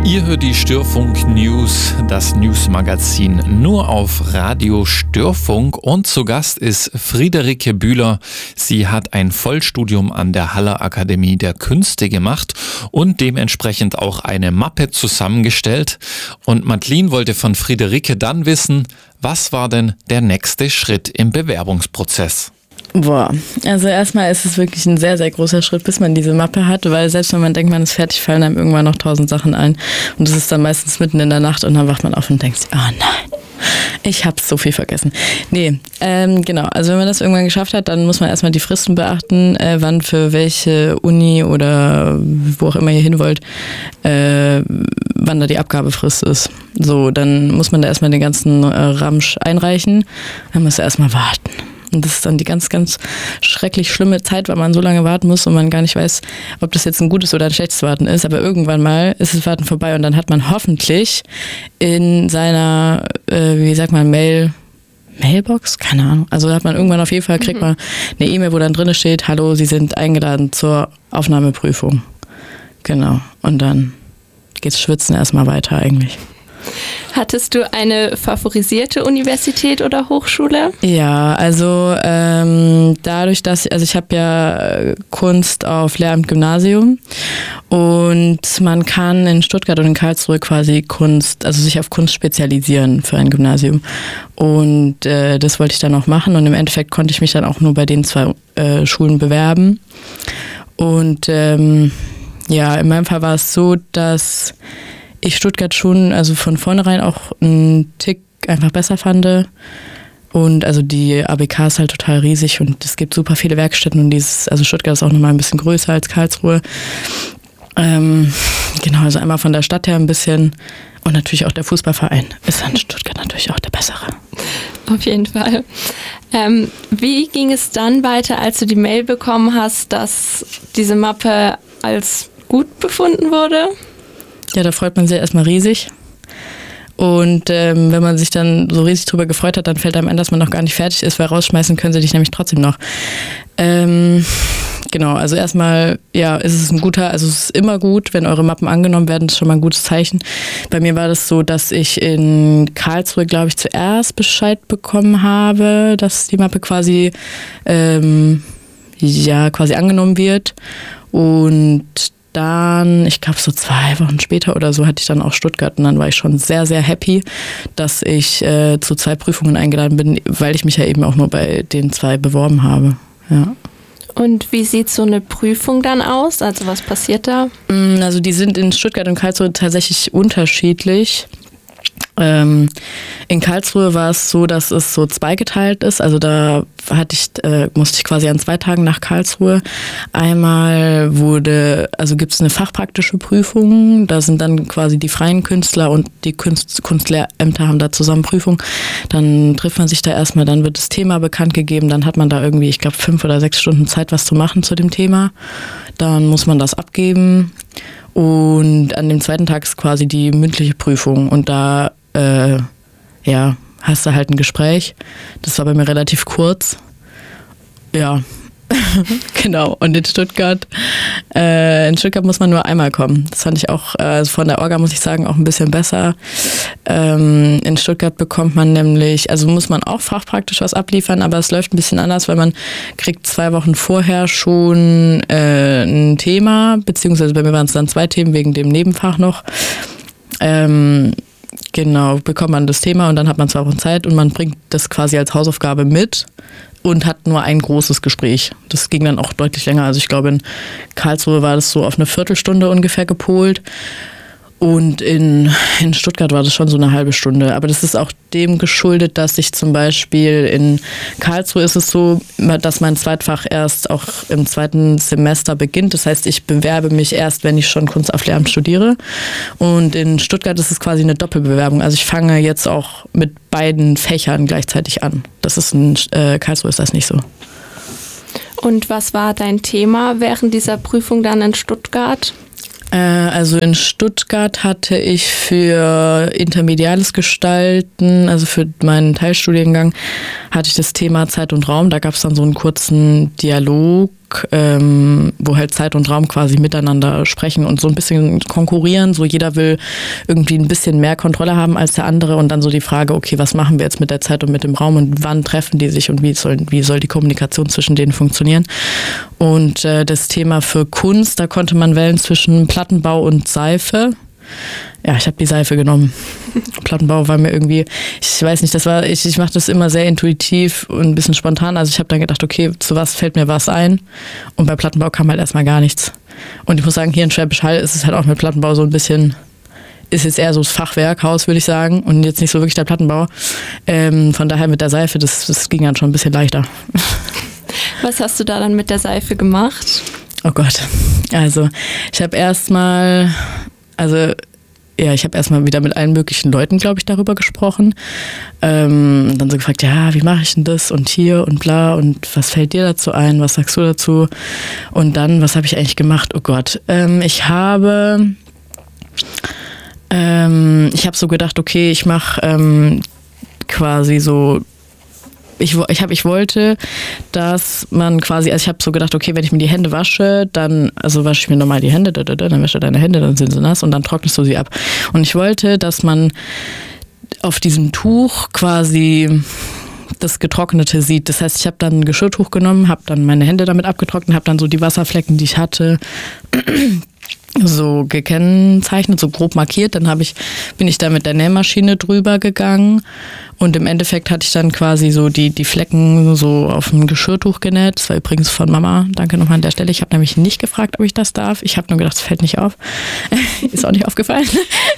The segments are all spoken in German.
Ihr hört die Störfunk News, das Newsmagazin nur auf Radio Störfunk, und zu Gast ist Friederike Bühler. Sie hat ein Vollstudium an der Haller Akademie der Künste gemacht und dementsprechend auch eine Mappe zusammengestellt. Und Madeline wollte von Friederike dann wissen, was war denn der nächste Schritt im Bewerbungsprozess? Boah, also erstmal ist es wirklich ein sehr, sehr großer Schritt, bis man diese Mappe hat, weil selbst wenn man denkt, man ist fertig, fallen einem irgendwann noch 1000 Sachen ein und das ist dann meistens mitten in der Nacht und dann wacht man auf und denkt, oh nein, ich habe so viel vergessen. Nee, genau, also wenn man das irgendwann geschafft hat, dann muss man erstmal die Fristen beachten, wann für welche Uni oder wo auch immer ihr hin wollt, wann da die Abgabefrist ist. So, dann muss man da erstmal den ganzen Ramsch einreichen, dann muss er erstmal warten. Und das ist dann die ganz, ganz schrecklich schlimme Zeit, weil man so lange warten muss und man gar nicht weiß, ob das jetzt ein gutes oder ein schlechtes Warten ist. Aber irgendwann mal ist das Warten vorbei und dann hat man hoffentlich in seiner, Mailbox? Keine Ahnung. Also hat man irgendwann auf jeden Fall, kriegt man eine E-Mail, wo dann drin steht, hallo, Sie sind eingeladen zur Aufnahmeprüfung. Genau. Und dann geht's schwitzen erstmal weiter eigentlich. Hattest du eine favorisierte Universität oder Hochschule? Ja, also dadurch, dass ich habe ja Kunst auf Lehramt Gymnasium und man kann in Stuttgart und in Karlsruhe quasi sich auf Kunst spezialisieren für ein Gymnasium. Und das wollte ich dann auch machen und im Endeffekt konnte ich mich dann auch nur bei den zwei Schulen bewerben. Und in meinem Fall war es so, dass ich Stuttgart schon, also von vornherein auch einen Tick einfach besser fand. Und also die ABK ist halt total riesig und es gibt super viele Werkstätten und Stuttgart ist auch nochmal ein bisschen größer als Karlsruhe. Genau, also einmal von der Stadt her ein bisschen und natürlich auch der Fußballverein ist dann Stuttgart natürlich auch der bessere. Auf jeden Fall. Wie ging es dann weiter, als du die Mail bekommen hast, dass diese Mappe als gut befunden wurde? Ja, da freut man sich erstmal riesig. Und wenn man sich dann so riesig drüber gefreut hat, dann fällt einem ein, dass man noch gar nicht fertig ist, weil rausschmeißen können sie dich nämlich trotzdem noch. Genau, also erstmal, ja, es ist immer gut, wenn eure Mappen angenommen werden, das ist schon mal ein gutes Zeichen. Bei mir war das so, dass ich in Karlsruhe, glaube ich, zuerst Bescheid bekommen habe, dass die Mappe quasi angenommen wird. Und dann, ich glaube so 2 Wochen später oder so, hatte ich dann auch Stuttgart und dann war ich schon sehr, sehr happy, dass ich zu 2 Prüfungen eingeladen bin, weil ich mich ja eben auch nur bei den 2 beworben habe. Ja. Und wie sieht so eine Prüfung dann aus? Also was passiert da? Also die sind in Stuttgart und Karlsruhe tatsächlich unterschiedlich. In Karlsruhe war es so, dass es so zweigeteilt ist. Also da musste ich quasi an 2 Tagen nach Karlsruhe. Einmal gibt es eine fachpraktische Prüfung. Da sind dann quasi die freien Künstler und die Kunstlehrämter haben da zusammen Prüfung. Dann trifft man sich da erstmal, dann wird das Thema bekannt gegeben. Dann hat man da irgendwie, ich glaube, 5 oder 6 Stunden Zeit, was zu machen zu dem Thema. Dann muss man das abgeben. Und an dem 2. Tag ist quasi die mündliche Prüfung und da hast du halt ein Gespräch. Das war bei mir relativ kurz. Ja, genau. Und in Stuttgart muss man nur einmal kommen. Das fand ich auch, von der Orga muss ich sagen, auch ein bisschen besser. In Stuttgart bekommt man nämlich, also muss man auch fachpraktisch was abliefern, aber es läuft ein bisschen anders, weil man kriegt 2 Wochen vorher schon ein Thema, beziehungsweise bei mir waren es dann 2 Themen wegen dem Nebenfach noch. Genau, bekommt man das Thema und dann hat man 2 Wochen Zeit und man bringt das quasi als Hausaufgabe mit und hat nur ein großes Gespräch. Das ging dann auch deutlich länger. Also ich glaube, in Karlsruhe war das so auf eine Viertelstunde ungefähr gepolt. Und in Stuttgart war das schon so eine halbe Stunde. Aber das ist auch dem geschuldet, dass ich zum Beispiel in Karlsruhe ist es so, dass mein Zweitfach erst auch im 2. Semester beginnt. Das heißt, ich bewerbe mich erst, wenn ich schon Kunst auf Lehramt studiere. Und in Stuttgart ist es quasi eine Doppelbewerbung. Also ich fange jetzt auch mit beiden Fächern gleichzeitig an. Das ist in Karlsruhe ist das nicht so. Und was war dein Thema während dieser Prüfung dann in Stuttgart? Also in Stuttgart hatte ich für intermediales Gestalten, also für meinen Teilstudiengang, hatte ich das Thema Zeit und Raum. Da gab es dann so einen kurzen Dialog, wo halt Zeit und Raum quasi miteinander sprechen und so ein bisschen konkurrieren. So jeder will irgendwie ein bisschen mehr Kontrolle haben als der andere und dann so die Frage, okay, was machen wir jetzt mit der Zeit und mit dem Raum und wann treffen die sich und wie soll die Kommunikation zwischen denen funktionieren? Und das Thema für Kunst, da konnte man wählen zwischen Plattenbau und Seife. Ja, ich habe die Seife genommen. Plattenbau war mir irgendwie, ich weiß nicht, ich mache das immer sehr intuitiv und ein bisschen spontan. Also ich habe dann gedacht, okay, zu was fällt mir was ein? Und bei Plattenbau kam halt erstmal gar nichts. Und ich muss sagen, hier in Schwäbisch Hall ist es halt auch mit Plattenbau so ein bisschen, ist jetzt eher so das Fachwerkhaus, würde ich sagen, und jetzt nicht so wirklich der Plattenbau. Von daher mit der Seife, das ging dann schon ein bisschen leichter. Was hast du da dann mit der Seife gemacht? Oh Gott, also ich habe erstmal wieder mit allen möglichen Leuten, glaube ich, darüber gesprochen. Dann so gefragt, ja, wie mache ich denn das und hier und bla und was fällt dir dazu ein, was sagst du dazu? Und dann, was habe ich eigentlich gemacht? Oh Gott, ich habe so gedacht, okay, ich mache quasi so, ich wollte, dass man quasi, also ich habe so gedacht, okay, wenn ich mir die Hände wasche, dann, also wasche ich mir normal die Hände, dann wäsche deine Hände, dann sind sie nass und dann trocknest du sie ab. Und ich wollte, dass man auf diesem Tuch quasi das Getrocknete sieht. Das heißt, ich habe dann ein Geschirrtuch genommen, habe dann meine Hände damit abgetrocknet, habe dann so die Wasserflecken, die ich hatte, so gekennzeichnet, so grob markiert. Dann bin ich da mit der Nähmaschine drüber gegangen und im Endeffekt hatte ich dann quasi so die Flecken so auf ein Geschirrtuch genäht. Das war übrigens von Mama. Danke nochmal an der Stelle. Ich habe nämlich nicht gefragt, ob ich das darf. Ich habe nur gedacht, es fällt nicht auf. Ist auch nicht aufgefallen.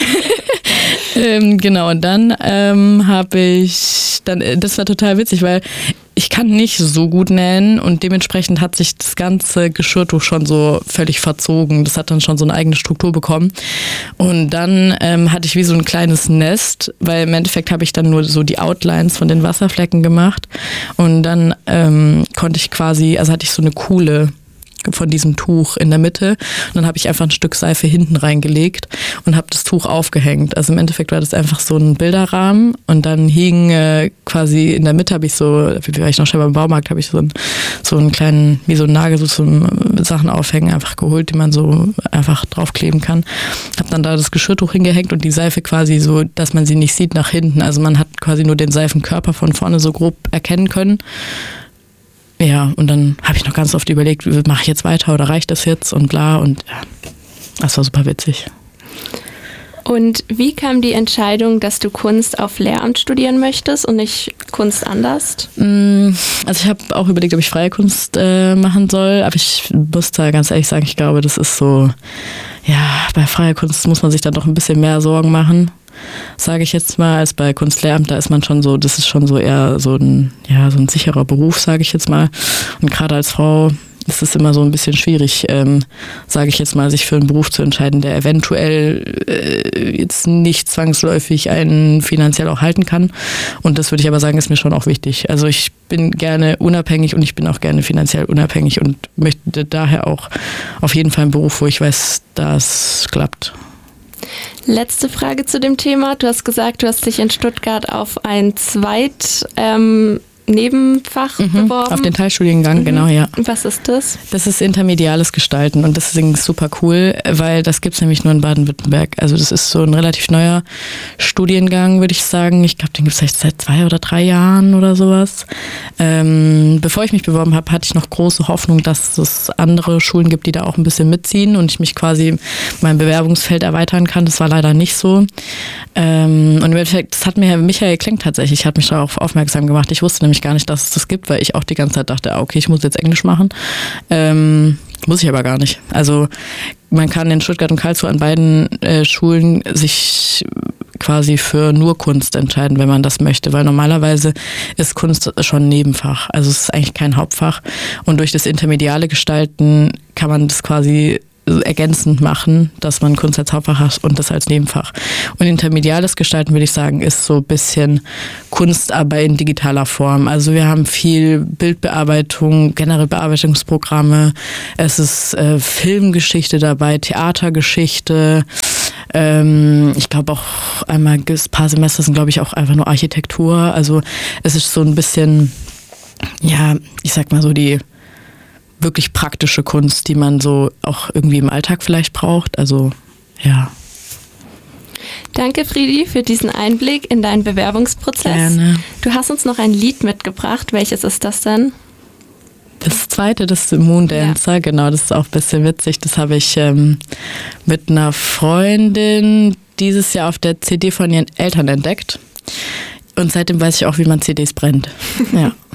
Genau, und dann das war total witzig, weil ich kann nicht so gut nähen und dementsprechend hat sich das ganze Geschirrtuch schon so völlig verzogen. Das hat dann schon so eine eigene Struktur bekommen. Und dann hatte ich wie so ein kleines Nest, weil im Endeffekt habe ich dann nur so die Outlines von den Wasserflecken gemacht. Und dann konnte ich quasi, also hatte ich so eine Kuhle von diesem Tuch in der Mitte und dann habe ich einfach ein Stück Seife hinten reingelegt und habe das Tuch aufgehängt. Also im Endeffekt war das einfach so ein Bilderrahmen und dann hing quasi in der Mitte habe ich so, wie war ich noch schon beim Baumarkt, habe ich so einen kleinen, wie so ein Nagel so zum Sachen aufhängen einfach geholt, die man so einfach draufkleben kann. Habe dann da das Geschirrtuch hingehängt und die Seife quasi so, dass man sie nicht sieht nach hinten. Also man hat quasi nur den Seifenkörper von vorne so grob erkennen können. Ja, und dann habe ich noch ganz oft überlegt, mache ich jetzt weiter oder reicht das jetzt und bla und ja, das war super witzig. Und wie kam die Entscheidung, dass du Kunst auf Lehramt studieren möchtest und nicht Kunst anders? Also ich habe auch überlegt, ob ich freie Kunst machen soll, aber ich muss da ganz ehrlich sagen, ich glaube, das ist so, ja, bei freier Kunst muss man sich dann doch ein bisschen mehr Sorgen machen, sage ich jetzt mal, als bei Kunstlehramt. Da ist man schon so, das ist schon so eher so ein sicherer Beruf, sage ich jetzt mal. Und gerade als Frau ist es immer so ein bisschen schwierig, sage ich jetzt mal, sich für einen Beruf zu entscheiden, der eventuell jetzt nicht zwangsläufig einen finanziell auch halten kann. Und das würde ich aber sagen, ist mir schon auch wichtig. Also ich bin gerne unabhängig und ich bin auch gerne finanziell unabhängig und möchte daher auch auf jeden Fall einen Beruf, wo ich weiß, dass klappt. Letzte Frage zu dem Thema. Du hast gesagt, du hast dich in Stuttgart auf ein Nebenfach beworben. Auf den Teilstudiengang, genau, ja. Was ist das? Das ist intermediales Gestalten und das ist super cool, weil das gibt es nämlich nur in Baden-Württemberg. Also das ist so ein relativ neuer Studiengang, würde ich sagen. Ich glaube, den gibt es seit 2 oder 3 Jahren oder sowas. Bevor ich mich beworben habe, hatte ich noch große Hoffnung, dass es andere Schulen gibt, die da auch ein bisschen mitziehen und ich mich quasi mein Bewerbungsfeld erweitern kann. Das war leider nicht so. Und im Endeffekt, das hat mir Michael Klenk tatsächlich, hat mich darauf aufmerksam gemacht. Ich wusste nämlich gar nicht, dass es das gibt, weil ich auch die ganze Zeit dachte, okay, ich muss jetzt Englisch machen. Muss ich aber gar nicht. Also man kann in Stuttgart und Karlsruhe an beiden Schulen sich quasi für nur Kunst entscheiden, wenn man das möchte, weil normalerweise ist Kunst schon ein Nebenfach. Also es ist eigentlich kein Hauptfach und durch das intermediale Gestalten kann man das quasi ergänzend machen, dass man Kunst als Hauptfach hat und das als Nebenfach. Und intermediales Gestalten, würde ich sagen, ist so ein bisschen Kunst, aber in digitaler Form. Also wir haben viel Bildbearbeitung, generell Bearbeitungsprogramme. Es ist Filmgeschichte dabei, Theatergeschichte. Ich glaube auch einmal, ein paar Semester sind, glaube ich, auch einfach nur Architektur. Also es ist so ein bisschen, ja, ich sag mal so die wirklich praktische Kunst, die man so auch irgendwie im Alltag vielleicht braucht. Also, ja. Danke, Friedi, für diesen Einblick in deinen Bewerbungsprozess. Gerne. Du hast uns noch ein Lied mitgebracht. Welches ist das denn? Das zweite, das ist Moondancer, ja. Genau, das ist auch ein bisschen witzig. Das habe ich mit einer Freundin dieses Jahr auf der CD von ihren Eltern entdeckt. Und seitdem weiß ich auch, wie man CDs brennt. Ja.